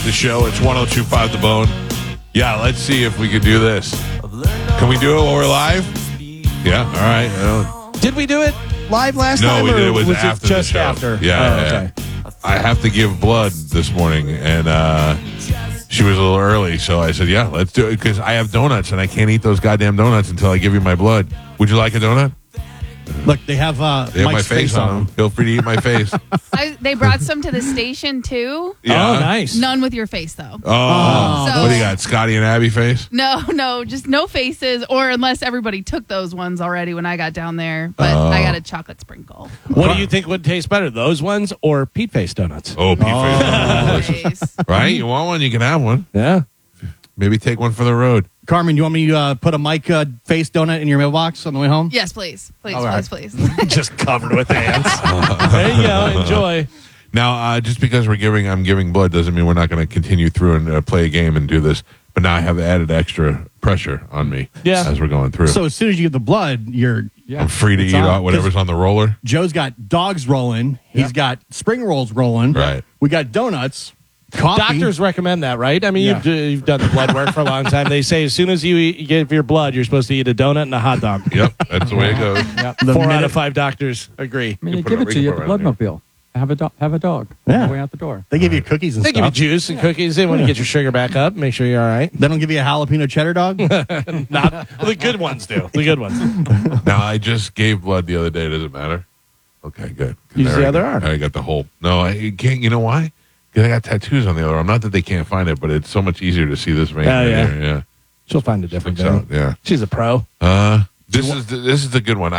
the show. It's 102.5 The Bone. Yeah, let's see if we can do this. Can we do it while we're live? Yeah, all right. Did we do it live last time? No, we did it was was after it just the show. after? Yeah, okay. I have to give blood this morning, and she was a little early, so I said, yeah, let's do it, because I have donuts, and I can't eat those goddamn donuts until I give you my blood. Would you like a donut? Look, they have They have my face on them. Feel free to eat my face. They brought some to the station, too. Yeah. Oh, nice. None with your face, though. Oh, So- what do you got, Scotty and Abby face? No, just no faces, or unless everybody took those ones already when I got down there. But I got a chocolate sprinkle. What do you think would taste better, those ones or Pete Face donuts? Oh, Pete face. Face. Right? You want one? You can have one. Yeah. Maybe take one for the road. Carmen, you want me to put a Mike face donut in your mailbox on the way home? Yes, please. Please, All right. please. Just covered with ants. There you go. Enjoy. Now, just because I'm giving blood doesn't mean we're not going to continue through and play a game and do this. But now I have added extra pressure on me as we're going through. So as soon as you get the blood, I'm free to eat out whatever's on the roller. Joe's got dogs rolling. He's got spring rolls rolling. Right. We got donuts, coffee. Doctors recommend that, right? I mean, you've done the blood work for a long time. They say as soon as you give your blood, you're supposed to eat a donut and a hot dog. Yep, that's the way it goes. Yep. 4 out of 5 doctors agree. I mean, they put give it- it to you at we the can put it right Bloodmobile. Have a dog. Yeah. On the way out the door. They give you cookies and They give you stuff. juice and cookies. They want to get your sugar back up, make sure you're all right. They don't give you a jalapeno cheddar dog? Not the good ones do. The good ones. Now, I just gave blood the other day. Does it matter? Okay, good. Use the other arm. I got the whole. No, I can't. You know why? Because I got tattoos on the other arm. Not that they can't find it, but it's so much easier to see this vein. Oh, right yeah. here. Yeah. She'll find a different Sticks out, vein. yeah. She's a pro. This is the good one.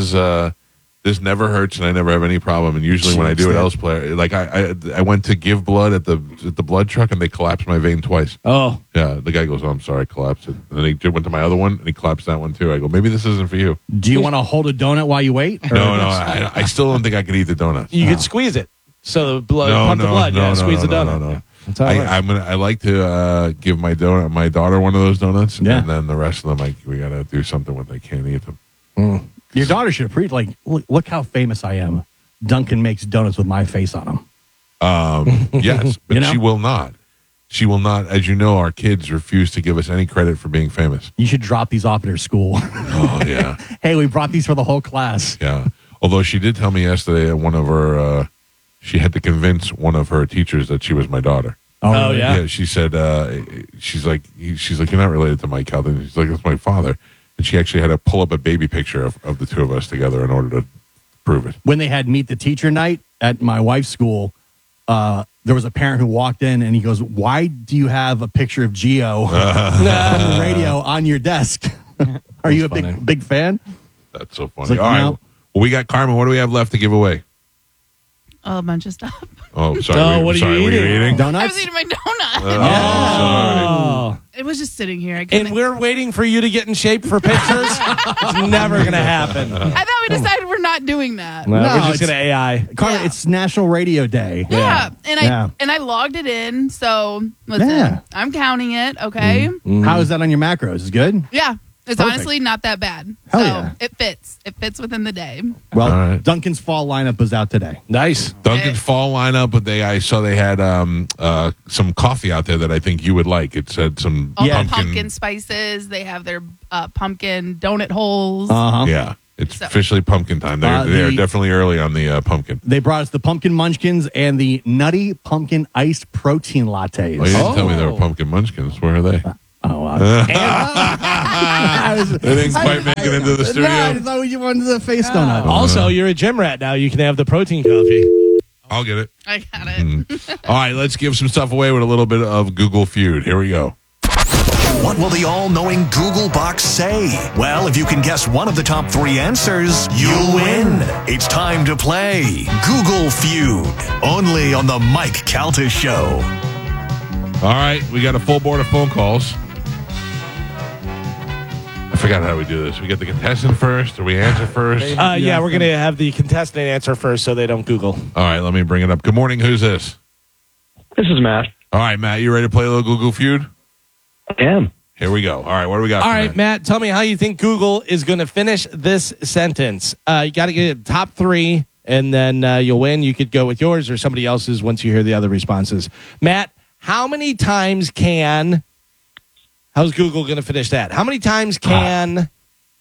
This never hurts, and I never have any problem. And usually when I do it elsewhere, like I went to give blood at the blood truck, and they collapsed my vein twice. Oh. Yeah, the guy goes, "Oh, I'm sorry, I collapsed it." And then he went to my other one, and he collapsed that one too. I go, "Maybe this isn't for you." Do you want to hold a donut while you wait? Or- No, I still don't think I could eat the donuts. You could squeeze it. So the blood, No, pump the no, blood. no, Yeah, no, squeeze no, the donut. no. That's how it works. I like to give my daughter one of those donuts, Yeah. and then the rest of them, we got to do something with. I can't eat them. Your daughter should appreciate, look how famous I am. Duncan makes donuts with my face on them. Yes, but You know? she will not. She will not. As you know, our kids refuse to give us any credit for being famous. You should drop these off at her school. Oh yeah, Hey, we brought these for the whole class. yeah. Although she did tell me yesterday that one of her, she had to convince one of her teachers that she was my daughter. Oh, yeah? Yeah, she said, she's like, you're not related to Mike Calvin. She's like, that's my father. And she actually had to pull up a baby picture of the two of us together in order to prove it. When they had meet the teacher night at my wife's school, there was a parent who walked in and he goes, "Why do you have a picture of Geo from the radio on your desk? Are you a funny. big fan?" That's so funny. It's like, All right. no. Well, we got Carmen. What do we have left to give away? A bunch of stuff. Oh, sorry. Oh, what are you Were you eating? eating? I Donuts? was eating my donut. Sorry. Oh. It was just sitting here. I And couldn't. we're waiting for you to get in shape for pictures? It's never going to happen. I thought we decided we're not doing that. Well, No, we're just it's- going to AI. Carmen, Yeah. it's National Radio Day. Yeah. Yeah. And I logged it in. So listen, Yeah. I'm counting it. Okay. How is that on your macros? Is it good? Yeah. It's Perfect. honestly not that bad. Hell so yeah. it fits. It fits within the day. Well, All right. Duncan's fall lineup was out today. Nice. Duncan's fall lineup, but I saw they had some coffee out there that I think you would like. It said some All Yeah. the pumpkin spices. They have their pumpkin donut holes. Uh-huh. Yeah, it's So- officially pumpkin time. They're The- definitely early on the pumpkin. They brought us the pumpkin munchkins and the nutty pumpkin iced protein lattes. Oh, you didn't tell me they were pumpkin munchkins. Where are they? Oh, I was, They didn't quite make it into the No, I studio. thought you wanted the face donut. Also, you're a gym rat now. You can have the protein coffee. I'll get it. I got it. All right, let's give some stuff away with a little bit of Google Feud. Here we go. What will the all-knowing Google box say? Well, if you can guess one of the top 3 answers, you'll win. It's time to play Google Feud, only on the Mike Calta Show. All right, we got a full board of phone calls. I forgot how we do this. We get the contestant first, or we answer first? Yeah, we're going to have the contestant answer first so they don't Google. All right, let me bring it up. Good morning. Who's this? This is Matt. All right, Matt, you ready to play a little Google Feud? I am. Here we go. All right, what do we got? All for right, Matt, tell me how you think Google is going to finish this sentence. You got to get top 3, and then you'll win. You could go with yours or somebody else's once you hear the other responses. Matt, how many times can... How's Google going to finish that? How many times can...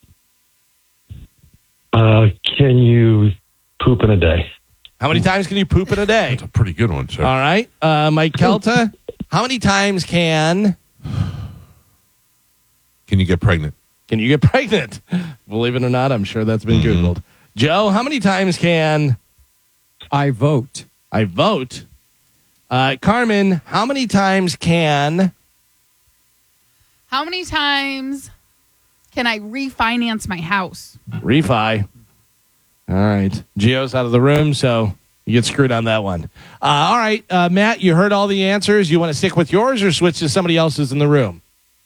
Can you poop in a day? How many times can you poop in a day? That's a pretty good one, sir. All right. Mike Kelta, how many times can Can you get pregnant? you get pregnant? Believe it or not, I'm sure that's been Googled. Joe, how many times can I vote. I vote? Carmen, how many times can... How many times can I refinance my house? Refi. All right. Gio's out of the room, so you get screwed on that one. All right. Matt, you heard all the answers. You want to stick with yours or switch to somebody else's in the room?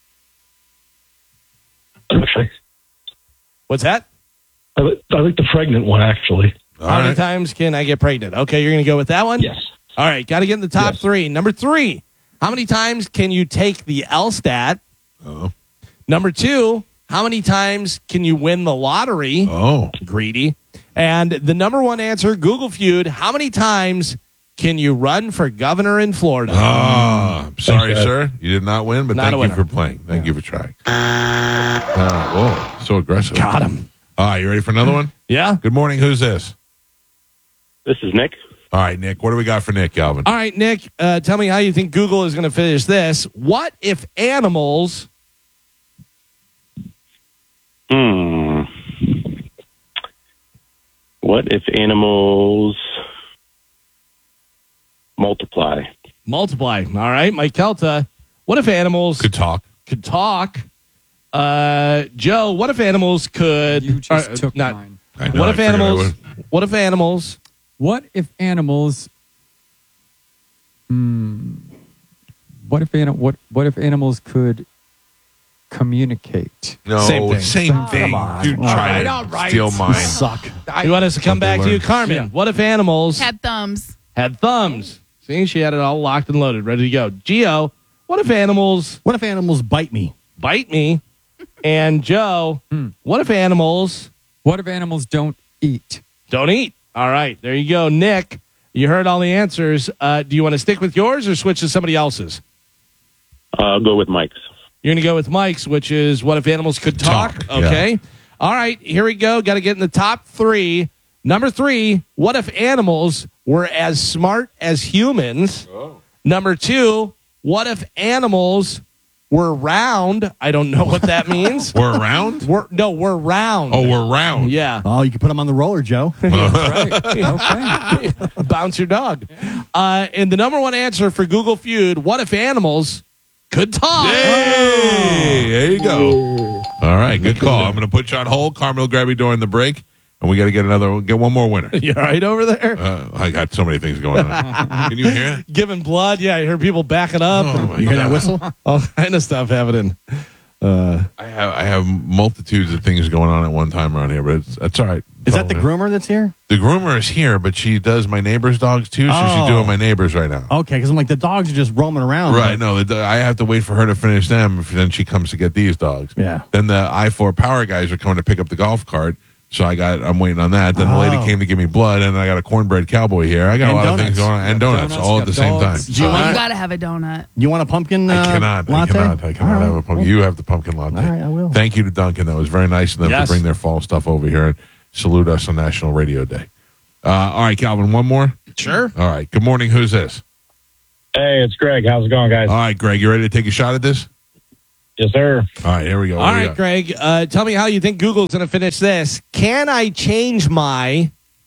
Okay. What's that? I like the pregnant one, actually. How many times can I get pregnant? Okay, you're going to go with that one? Yes. All right. Got to get in the top Yes. 3. Number 3, how many times can you take the LSTAT? Oh. Number 2, how many times can you win the lottery? Oh. Greedy. And the number 1 answer, Google Feud, how many times can you run for governor in Florida? Sorry, Thanks, sir. You did not win, but Not a thank you winner. for playing. Thank you for trying. Whoa, so aggressive. Got him. All right, you ready for another one? Yeah? Good morning. Who's this? This is Nick. All right, Nick. What do we got for Nick, Galvin? All right, Nick, tell me how you think Google is going to finish this. What if animals... What if animals multiply? multiply? All right, Mike Kelta, what if animals Good talk. could talk? Joe, what if animals could... You just took mine. I know, What I if figured I animals... would. What if animals... What if animals? What if animals could communicate? No, Same same thing. thing. Come on. You try to All right. steal mine. Suck. You want us to come back to you? Carmen, Yeah. what if animals Had thumbs. had thumbs? See, she had it all locked and loaded, ready to go. Gio, what if animals What if animals bite me? bite me? And Joe, what if animals What if animals don't eat? don't eat? All right, there you go. Nick, you heard all the answers. Do you want to stick with yours or switch to somebody else's? I'll go with Mike's. You're going to go with Mike's, which is what if animals could talk? Talk, Okay. All right, here we go. Got to get in the top 3. Number 3, what if animals were as smart as humans? Number 2, what if animals were round? I don't know what that means. We're around? We're round. Oh, we're round. Yeah. Oh, you can put them on the roller, Joe. Right. Okay. Bounce your dog. And the number 1 answer for Google Feud, what if animals could talk? Hey, there you go. All right, good call. I'm going to put you on hold. Carmen will grab you during the break, and we got to get one more winner. You all right over there? I got so many things going on. Can you hear it? Giving blood. Yeah, I heard people backing up. Oh, my You hear that God. whistle? All kind of stuff happening. I have multitudes of things going on at one time around here, but it's all right. Is that the groomer that's here? The groomer is here, but she does my neighbor's dogs too, so Oh. she's doing my neighbor's right now. Okay, because I'm like, the dogs are just roaming around. Right, no, I have to wait for her to finish them. Then she comes to get these dogs. Yeah. Then the I-4 power guys are coming to pick up the golf cart, so I'm waiting on that. Then the lady Oh. came to give me blood, and I got a cornbread cowboy here. I got And a lot of donuts. things going on, and donuts, all at got the same time. dogs. Do you You want, got to have a donut. you want a pumpkin I cannot. latte? I cannot All right. have a pumpkin. You have the pumpkin latte. All right, I will. Thank you to Duncan. That was very nice of them Yes. to bring their fall stuff over here and salute us on National Radio Day. All right, Calvin, one more? Sure. All right. Good morning. Who's this? Hey, it's Greg. How's it going, guys? All right, Greg, you ready to take a shot at this? Yes, sir. All right, here we go. All What do we right, got? Greg. Tell me how you think Google's going to finish this. Can I change my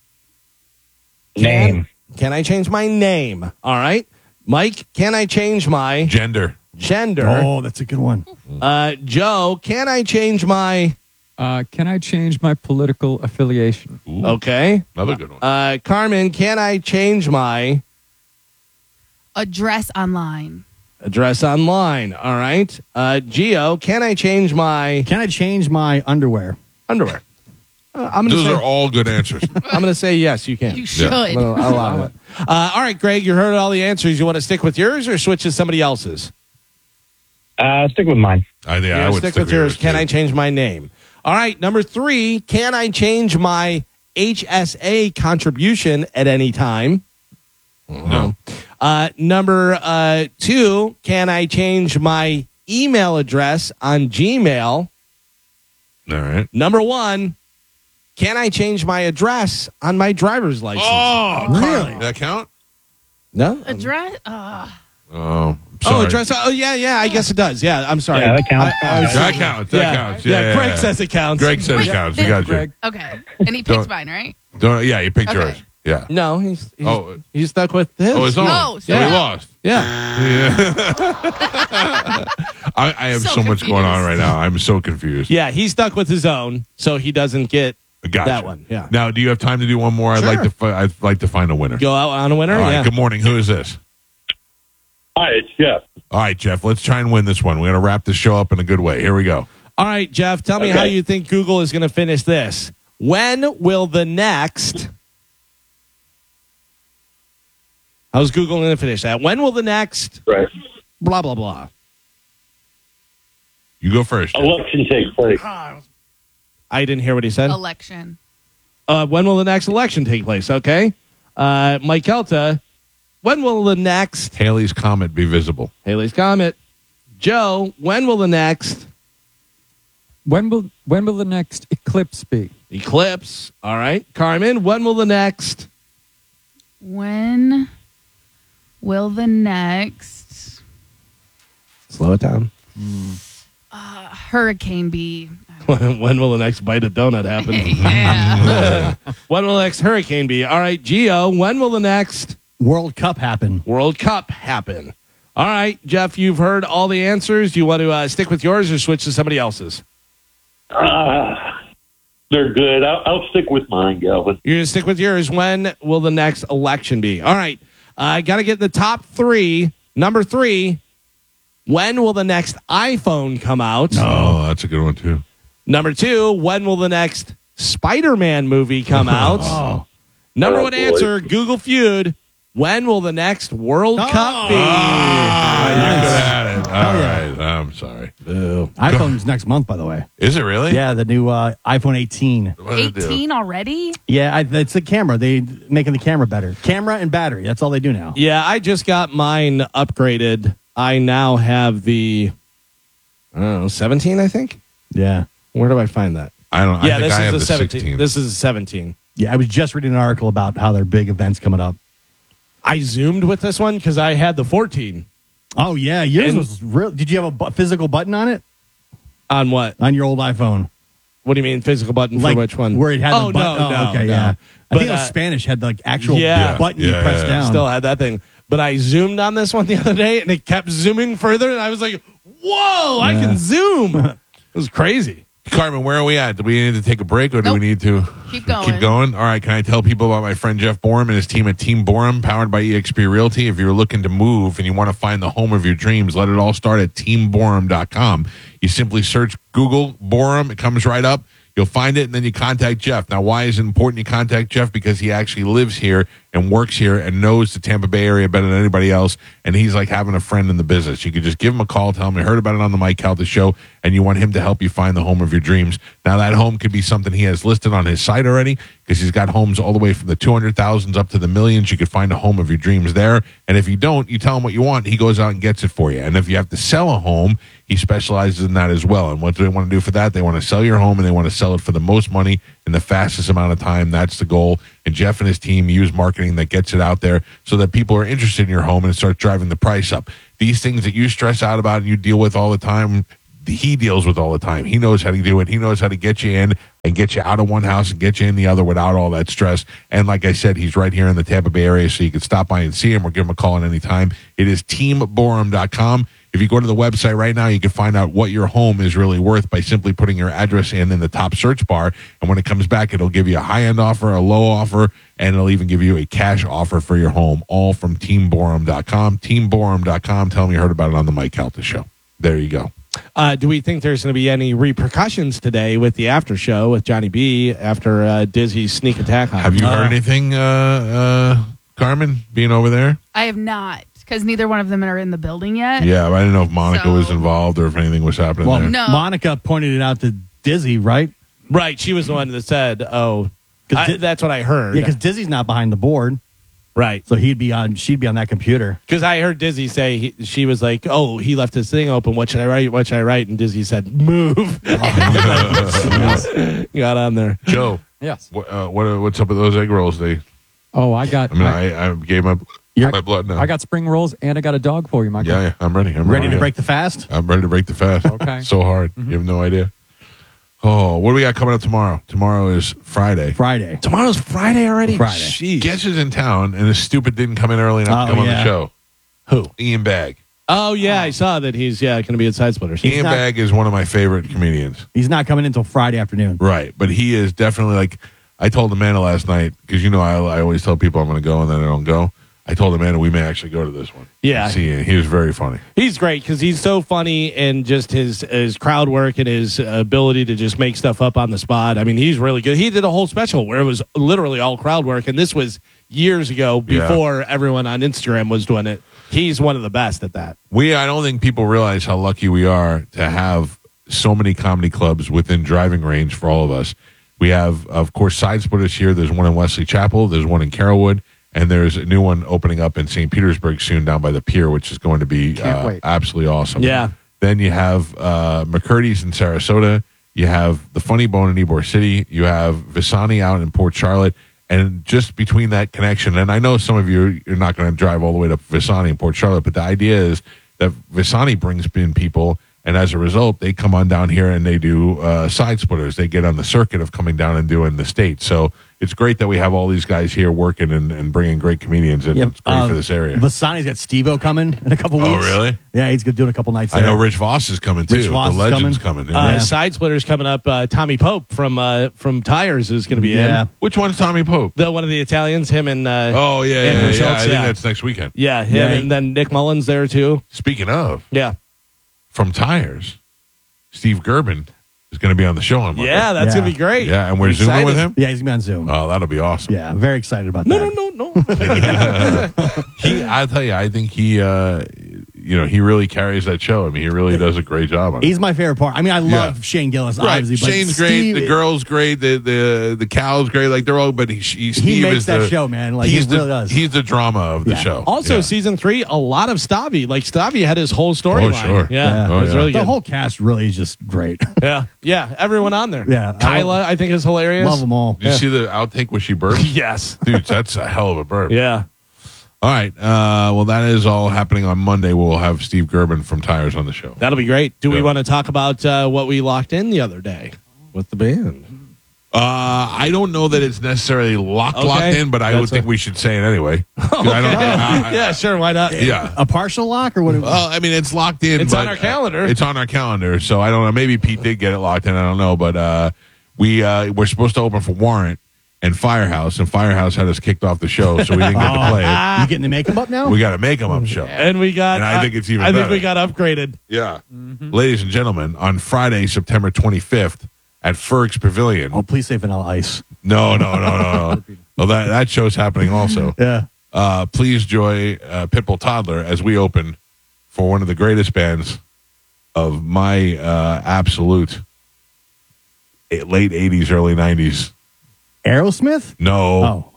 Name. Can I change my name? All right. Mike, can I change my Gender. gender? Oh, that's a good one. Joe, can I change my... Can I change my political affiliation? Ooh, Okay. another good one. Carmen, can I change my Address online. address online? All right. Gio, can I change my Can I change my underwear? underwear? I'm Those going are all good answers. to say yes, you can. You should. I'll allow it. All right, Greg, you heard all the answers. You want to stick with yours or switch to somebody else's? Stick with mine. I You're I gonna would stick with yours. Can too. I change my name? All right, number 3, can I change my HSA contribution at any time? No. Number 2, can I change my email address on Gmail? All right. Number 1, can I change my address on my driver's license? Oh, Really? Does that count? No? Address? Oh, Oh, sorry. address. Oh, yeah, I guess it does. Yeah, I'm sorry. Yeah, that counts. That counts. That counts. Yeah, Greg says it counts. Greg says it counts. You got you. Greg. Okay. And he picks Don't- mine, right? Yeah, you picked Okay. yours. Yeah. No, he's Oh. he's stuck with his. Oh, his own. No, So yeah. we lost. Yeah. I have So so much going on confused. right now. I'm so confused. Yeah, he's stuck with his own, so he doesn't get Gotcha. that one. Yeah. Now, do you have time to do one more? I'd Sure. I'd like to find a winner. Go out on a winner. All right. Yeah. Good morning. Who is this? Hi, it's Jeff. All right, Jeff. Let's try and win this one. We're gonna wrap this show up in a good way. Here we go. All right, Jeff, tell me Okay. how you think Google is going to finish this. When will the next... How's Google going to finish that? When will the next... Right. Blah, blah, blah. You go first. Jeff. Election takes place. I didn't hear what he said. Election. When will the next election take place? Okay. Mike Kelta, when will the next... Haley's Comet be visible? Haley's Comet. Joe, when will the next... When will the next eclipse be? Eclipse. All right. Carmen, when will the next... When will the next Slow it down. hurricane be? When will the next bite of donut happen? Yeah. When will the next hurricane be? All right, Gio, when will the next World Cup happen. World Cup happen? All right, Jeff, you've heard all the answers. Do you want to stick with yours or switch to somebody else's? They're good. I'll stick with mine, Galvin. You're going to stick with yours. When will the next election be? All right, I got to get in the top 3. Number 3, when will the next iPhone come out? Oh, that's a good one too. Number 2, when will the next Spider-Man movie come out? Number 1 boy. answer, Google Feud. When will the next World Cup be? You're good at it. All yeah. right. I'm sorry. Boo. iPhone's next month, by the way. Is it really? Yeah, the new iPhone 18. What did it do? 18 already? Yeah, it's the camera. They making the camera better. Camera and battery. That's all they do now. Yeah, I just got mine upgraded. I now have the, 17, I think. Yeah. Where do I find that? I don't. Yeah, I think this I is have the the 17. 16. This is the 17. Yeah, I was just reading an article about how their big events coming up. I zoomed with this one because I had the 14. Oh, yeah. Yours And- was real. Did you have a physical button on it? On what? On your old iPhone? What do you mean physical button for which one? Where it had oh, the button. no, okay, no. yeah. I But, think it was Spanish had like actual Yeah. button you Yeah, press yeah. down. Still had that thing. But I zoomed on this one the other day and it kept zooming further. And I was like, whoa, I can zoom. It was crazy. Carmen, where are we at? Do we need to take a break or do we Nope. need to Keep going. keep going? All right. Can I tell people about my friend Jeff Borum and his team at Team Borum, powered by eXp Realty? If you're looking to move and you want to find the home of your dreams, let it all start at teamborum.com. You simply search Google Borum. It comes right up. You'll find it, and then you contact Jeff. Now, why is it important you contact Jeff? Because he actually lives here and works here and knows the Tampa Bay area better than anybody else, and he's like having a friend in the business. You could just give him a call, tell him you heard about it on the Mike Calta show, and you want him to help you find the home of your dreams. Now, that home could be something he has listed on his site already, because he's got homes all the way from the 200,000s up to the millions. You could find a home of your dreams there, and if you don't, you tell him what you want. He goes out and gets it for you. And if you have to sell a home, he specializes in that as well. And what do they want to do for that? They want to sell your home, and they want to sell it for the most money in the fastest amount of time. That's the goal. And Jeff and his team use marketing that gets it out there so that people are interested in your home and it starts driving the price up. These things that you stress out about and you deal with all the time, he deals with all the time. He knows how to do it. He knows how to get you in and get you out of one house and get you in the other without all that stress. And like I said, he's right here in the Tampa Bay area, so you can stop by and see him or give him a call at any time. It is teamborum.com. If you go to the website right now, you can find out what your home is really worth by simply putting your address in the top search bar. And when it comes back, it'll give you a high-end offer, a low offer, and it'll even give you a cash offer for your home, all from teamborum.com. Teamborum.com. Tell them you heard about it on the Mike Calta show. There you go. Do we think there's going to be any repercussions today with the after show with Johnny B after Dizzy's sneak attack on him? Have you heard anything, Carmen, being over there? I have not, because neither one of them are in the building yet. Yeah, I didn't know if Monica So- was involved or if anything was happening Well, there. No. Monica pointed it out to Dizzy, right? Right, she was the one that said, "Oh, that's what I heard." Yeah, because Dizzy's not behind the board. Right. So she'd be on that computer. Because I heard Dizzy say she was like, "Oh, he left his thing open. What should I write? What should I write?" And Dizzy said, "Move." Got on there. Joe, Yes. what's up with those egg rolls? I gave my blood now. I got spring rolls and I got a dog for you, Michael. Yeah, I'm ready. Ready to break the fast? I'm ready to break the fast. Okay. So hard. You have no idea. Oh, what do we got coming up tomorrow? Tomorrow is Friday. Friday. Tomorrow's Friday already. Friday. Jeez. Guess who's in town, and the stupid didn't come in early enough to come on the show. Who? Ian Bagg. Oh yeah, I saw that he's going to be at Side Splitters. Ian Bagg is one of my favorite comedians. He's not coming until Friday afternoon. Right, but he is definitely like, I told Amanda last night, because I always tell people I'm going to go and then I don't go. I told Amanda we may actually go to this one. Yeah. See, he was very funny. He's great because he's so funny and just his crowd work and his ability to just make stuff up on the spot. I mean, he's really good. He did a whole special where it was literally all crowd work, and this was years ago before everyone on Instagram was doing it. He's one of the best at that. I don't think people realize how lucky we are to have so many comedy clubs within driving range for all of us. We have, of course, Side Splitters here. There's one in Wesley Chapel. There's one in Carrollwood. And there's a new one opening up in St. Petersburg soon down by the pier, which is going to be wait. absolutely awesome. Yeah. Then you have McCurdy's in Sarasota. You have the Funny Bone in Ybor City. You have Visani out in Port Charlotte. And just between that connection, and I know some of you are not going to drive all the way to Visani in Port Charlotte, but the idea is that Visani brings in people, and as a result, they come on down here and they do Side Splitters. They get on the circuit of coming down and doing the state. So it's great that we have all these guys here working and bringing great comedians in. Yep. It's great for this area. Vasani's got Steve-O coming in a couple weeks. Oh, really? Yeah, he's doing a couple nights I there. know Rich Voss is coming, too. Rich Voss the is Legend's coming. Side Splitters coming up. Tommy Pope from Tires is going to be in. Which one's Tommy Pope? One of the Italians, him and Oh, yeah. Andrew Schultz, I think that's next weekend. yeah, him and then Nick Mullins there too. Speaking of, Yeah. from Tires, Steve Gerben is going to be on the show on Monday. Yeah, that's Yeah. going to be great. Yeah, and we're Excited. Zooming with him? Yeah, he's going to be on Zoom. Oh, that'll be awesome. Yeah, I'm very excited about No. that. I'll tell you, I think he really carries that show. I mean, he really does a great job on it. He's my favorite part. I mean, I love Yeah. Shane Gillis, Right, obviously. But Shane's great. Steve, The girl's great. The cow's great. Like they're all. But Steve makes is that the show, man. Like, he's he really does. He's the drama of the Yeah. show. Also, Yeah. season 3, a lot of Stavi. Like Stavi had his whole storyline. Oh, sure. Yeah, Oh, it was yeah. really the good. whole cast really is just great. yeah, everyone on there. Yeah. Kyla, I think is hilarious. Love them all. Did you see the outtake where she burped? Yes. Dude, that's a hell of a burp. Yeah. All right. Well, that is all happening on Monday. We'll have Steve Gerben from Tires on the show. That'll be great. Do we Yeah. want to talk about what we locked in the other day with the band? I don't know that it's necessarily locked in, but I would That's think we should say it anyway. 'Cause I don't, Yeah, sure. Why not? yeah. A partial lock or what? Well, I mean, it's locked in. It's but, on our calendar. It's on our calendar. So I don't know. Maybe Pete did get it locked in. I don't know. But we're supposed to open for Warrant and Firehouse, and Firehouse had us kicked off the show, so we didn't get to play it. You getting the makeup up now? We got to make them up show. And we got. And I think it's even I think better. we got upgraded. Yeah. Ladies and gentlemen, on Friday, September 25th at Ferg's Pavilion. Oh, please say Vanilla Ice. No. Well, that show's happening also. Yeah. Please join Pitbull Toddler as we open for one of the greatest bands of my absolute late 80s, early 90s. Aerosmith? No, Oh.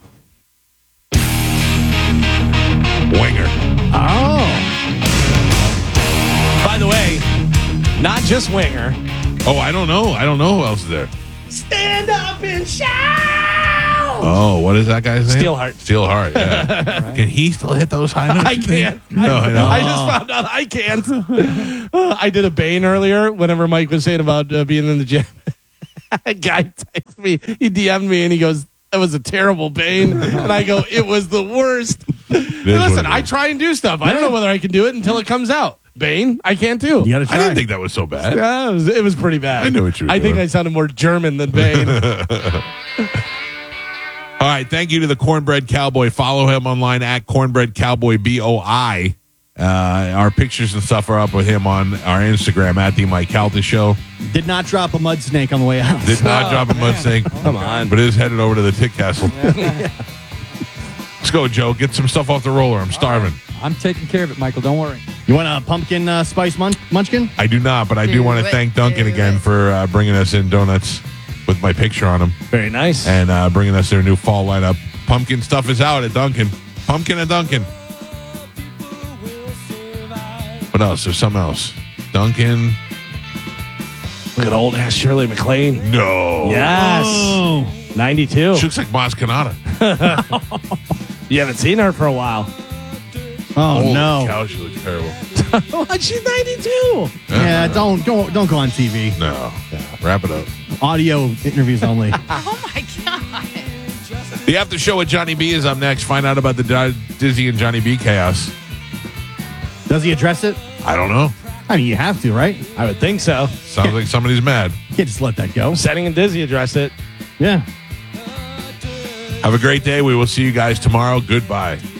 Winger. Oh. By the way, not just Winger. Oh, I don't know who else is there. Stand up and shout. Oh, what is that guy's name? Steelheart. Steelheart, yeah. Can he still hit those high notes? I can't. No, I know. I just found out I can't. I did a Bane earlier whenever Mike was saying about being in the gym. A guy texted me, he DM'd me, and he goes, "That was a terrible Bane." And I go, "It was the worst." Listen, I try and do stuff. I don't know whether I can do it until it comes out. Bane, I can't do. You got to I try. didn't think that was so bad. Yeah, it was pretty bad. I knew what you were I think doing. I sounded more German than Bane. All right, thank you to the Cornbread Cowboy. Follow him online at Cornbread Cowboy BOI. Our pictures and stuff are up with him on our Instagram at the Mike Calta Show. Did not drop a mud snake on the way out. Did not drop a mud snake. Come on. But is headed over to the Tick Castle. Let's go, Joe. Get some stuff off the roller. I'm starving. I'm taking care of it, Michael. Don't worry. You want a pumpkin spice munchkin? I do not, but I do want to thank Duncan again for bringing us in donuts with my picture on them Very nice. and bringing us their new fall lineup. Pumpkin stuff is out at Duncan. Pumpkin and Duncan. What else? There's something else. Duncan. Look at old ass Shirley MacLaine. No. Yes. 92. She looks like Maz Kanata. You haven't seen her for a while. Oh, Holy no. cow, she looks terrible. What? She's 92. Yeah, don't go on TV. No. Wrap it up. Audio interviews only. Oh my god. The after show with Johnny B is up next. Find out about the Dizzy and Johnny B chaos. Does he address it? I don't know. I mean, you have to, right? I would think so. Sounds like somebody's mad. You can't just let that go. Setting and Dizzy addressed it. Yeah. Have a great day. We will see you guys tomorrow. Goodbye.